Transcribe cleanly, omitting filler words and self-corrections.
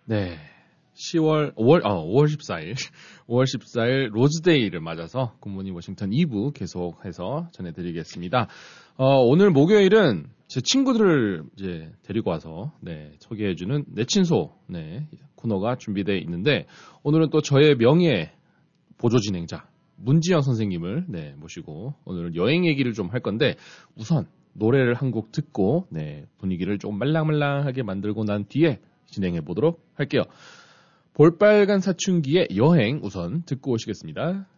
네. 5월 14일, 5월 14일 로즈데이를 맞아서 굿모닝 워싱턴 2부 계속해서 전해드리겠습니다. 오늘 목요일은 제 친구들을 이제 데리고 와서, 네, 소개해주는 내친소, 네, 코너가 준비되어 있는데, 오늘은 또 저의 명예 보조 진행자, 문지영 선생님을, 네, 모시고, 오늘은 여행 얘기를 좀 할 건데, 우선 노래를 한 곡 듣고, 네, 분위기를 좀 말랑말랑하게 만들고 난 뒤에 진행해 보도록 할게요. 볼빨간 사춘기의 여행 우선 듣고 오시겠습니다.